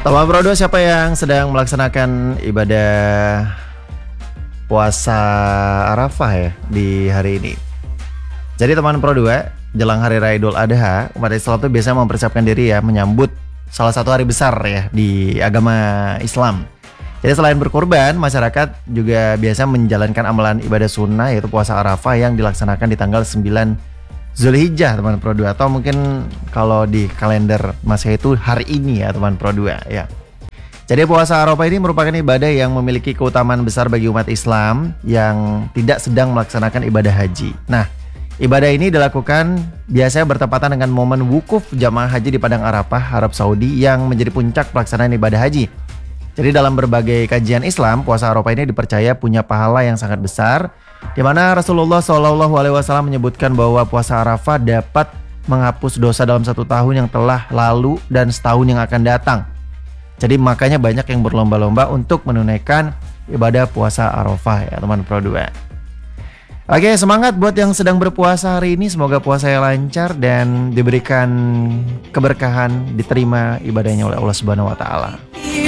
Teman Pro 2, siapa yang sedang melaksanakan ibadah puasa Arafah ya di hari ini? Jadi teman Pro 2, jelang Hari Raya Idul Adha, umat Islam itu biasanya mempersiapkan diri ya menyambut salah satu hari besar ya di agama Islam. Jadi selain berkorban, masyarakat juga biasa menjalankan amalan ibadah sunnah yaitu puasa Arafah yang dilaksanakan di tanggal 9 Zulhijjah teman Pro 2, atau mungkin kalau di kalender Masehi itu hari ini ya teman Pro 2 ya. Jadi puasa Arafah ini merupakan ibadah yang memiliki keutamaan besar bagi umat Islam yang tidak sedang melaksanakan ibadah haji. Nah, ibadah ini dilakukan biasanya bertepatan dengan momen wukuf jamaah haji di Padang Arafah, Arab Saudi yang menjadi puncak pelaksanaan ibadah haji. Jadi dalam berbagai kajian Islam, puasa Arafah ini dipercaya punya pahala yang sangat besar, di mana Rasulullah SAW menyebutkan bahwa puasa Arafah dapat menghapus dosa dalam 1 tahun yang telah lalu dan setahun yang akan datang. Jadi makanya banyak yang berlomba-lomba untuk menunaikan ibadah puasa Arafah ya teman Pro 2. Oke, semangat buat yang sedang berpuasa hari ini. Semoga puasanya lancar dan diberikan keberkahan, diterima ibadahnya oleh Allah Subhanahu wa taala.